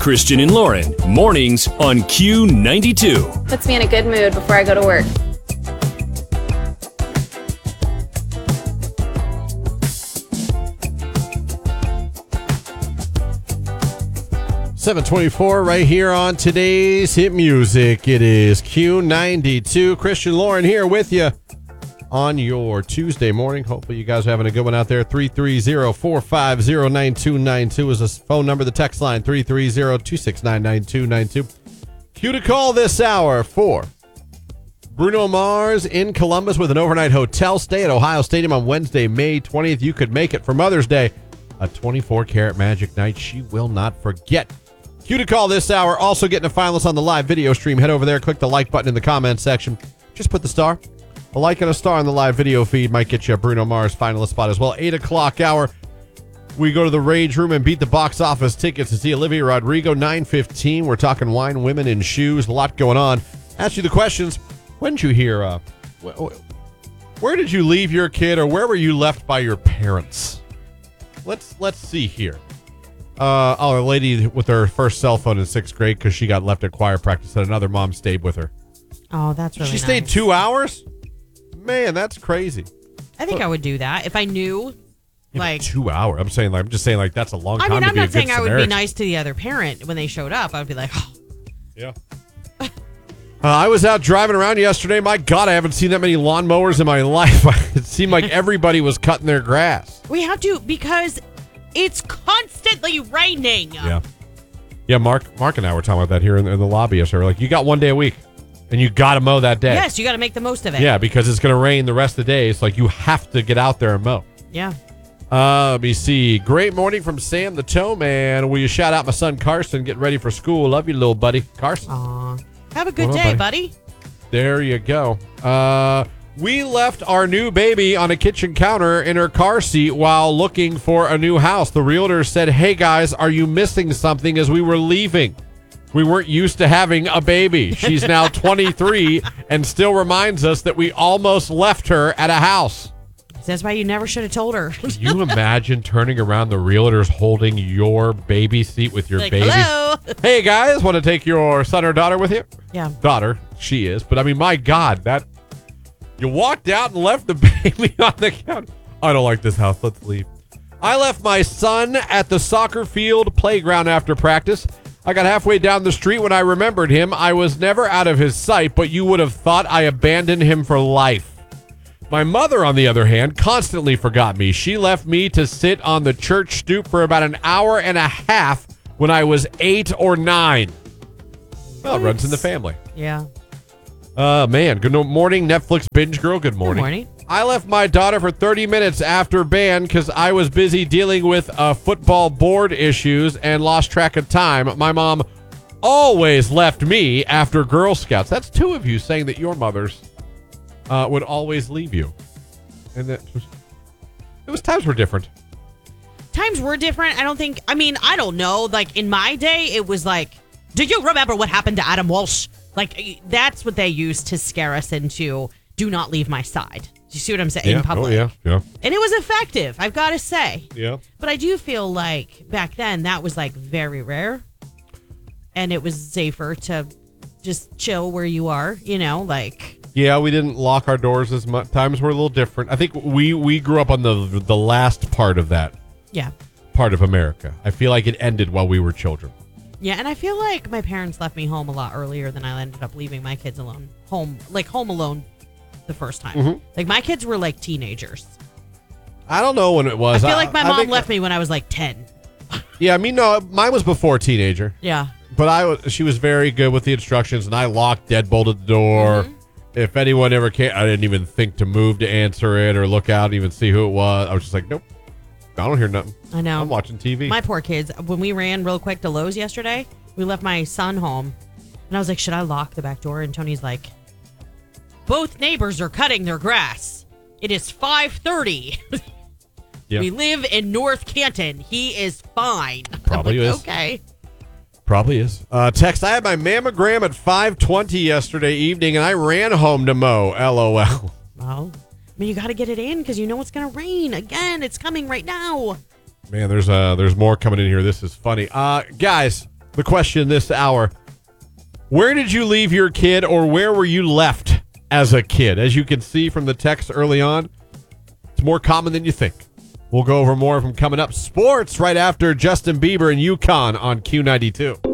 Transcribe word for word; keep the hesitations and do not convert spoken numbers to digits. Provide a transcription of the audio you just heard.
Christian and Lauren. Mornings on Q ninety-two. Puts me in a good mood before I go to work. seven twenty-four right here on today's Hit Music. It is Q ninety-two. Christian Lauren here with you on your Tuesday morning. Hopefully you guys are having a good one out there. three three zero, four five zero, nine two nine two is the phone number. The text line three three zero, two six nine, nine two nine two. Q to call this hour for Bruno Mars in Columbus with an overnight hotel stay at Ohio Stadium on Wednesday, May twentieth. You could make it for Mother's Day. A twenty-four karat magic night she will not forget. Q to call this hour. Also getting a finalist on the live video stream. Head over there, click the like button in the comments section. Just put the star. A like and a star on the live video feed might get you a Bruno Mars finalist spot as well. eight o'clock hour. We go to the Rage Room and beat the box office tickets to see Olivia Rodrigo. nine fifteen. We're talking wine, women, and shoes. A lot going on. Ask you the questions. When did you hear, uh, where did you leave your kid, or where were you left by your parents? Let's, let's see here. Uh, oh, a lady with her first cell phone in sixth grade because she got left at choir practice and another mom stayed with her. Oh, that's really She nice. stayed two hours? Man, that's crazy. I think I would do that if I knew, Yeah, like... two hours. I'm saying, like, I'm just saying, like, that's a long I time mean, to I'm be a not good saying I would be Samaritan. nice to the other parent when they showed up. I would be like, oh. Yeah. uh, I was out driving around yesterday. My God, I haven't seen that many lawnmowers in my life. It seemed like everybody was cutting their grass. We have to, because it's constantly raining. Yeah. Yeah, Mark Mark and I were talking about that here in, in the lobby yesterday. We're like, you got one day a week, and you got to mow that day. Yes, you got to make the most of it. Yeah, because it's going to rain the rest of the day. It's like you have to get out there and mow. Yeah. Uh, let me see. Great morning from Sam the Toe Man. Will you shout out my son Carson getting ready for school? Love you, little buddy. Carson. Aw. Have a good Hold on, day, buddy. buddy. There you go. Uh, we left our new baby on a kitchen counter in her car seat while looking for a new house. The realtor said, hey, guys, are you missing something as we were leaving? We weren't used to having a baby. She's now twenty-three and still reminds us that we almost left her at a house. That's why you never should have told her. Can you imagine turning around, the realtor's holding your baby seat with your Like, baby? hello. Hey, guys, want to take your son or daughter with you? Yeah. Daughter, she is. But, I mean, my God, that... You walked out and left the baby on the counter. I don't like this house. Let's leave. I left my son at the soccer field playground after practice. I got halfway down the street when I remembered him. I was never out of his sight, but you would have thought I abandoned him for life. My mother, on the other hand, constantly forgot me. She left me to sit on the church stoop for about an hour and a half when I was eight or nine. Well, it runs in the family. Yeah. Uh, man. Good no- morning, Netflix binge girl. Good morning. Good morning. I left my daughter for thirty minutes after band because I was busy dealing with uh, football board issues and lost track of time. My mom always left me after Girl Scouts. That's two of you saying that your mothers uh, would always leave you. And that was, it was times were different. Times were different. I don't think, I mean, I don't know. Like, in my day, it was like, do you remember what happened to Adam Walsh? Like, that's what they used to scare us into, do not leave my side. Do you see what I'm saying? Yeah. In public. Oh, yeah. Yeah. And it was effective, I've got to say. Yeah. But I do feel like back then that was like very rare. And it was safer to just chill where you are, you know, like. Yeah, we didn't lock our doors as much. Times were a little different. I think we, we grew up on the the last part of that Yeah. part of America. I feel like it ended while we were children. Yeah, and I feel like my parents left me home a lot earlier than I ended up leaving my kids alone. Home, like home alone the first time. Mm-hmm. Like my kids were like teenagers. I don't know when it was. I feel like my mom think- left me when I was like ten. Yeah, I mean, no, mine was before teenager. Yeah. But I was, she was very good with the instructions, and I locked, deadbolted the door. Mm-hmm. If anyone ever came, I didn't even think to move to answer it or look out and even see who it was. I was just like, nope, I don't hear nothing. I know. I'm watching T V. My poor kids. When we ran real quick to Lowe's yesterday, we left my son home, and I was like, should I lock the back door? And Tony's like, both neighbors are cutting their grass. It is five thirty. Yeah. We live in North Canton. He is fine. Probably I'm like, is. Okay. Probably is. Uh, text, I had my mammogram at five twenty yesterday evening, and I ran home to mow. LOL. Well, I mean, you got to get it in because you know it's going to rain. Again, it's coming right now. Man, there's uh, there's more coming in here. This is funny. Uh, guys, the question this hour. Where did you leave your kid, or where were you left as a kid? As you can see from the text early on, it's more common than you think. We'll go over more of them coming up. Sports right after Justin Bieber and UConn on Q ninety-two.